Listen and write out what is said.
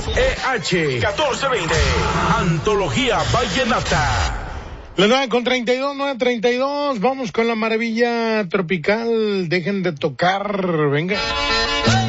1420. Antología Vallenata. La 9:32. Vamos con la maravilla tropical. Dejen de tocar. Venga.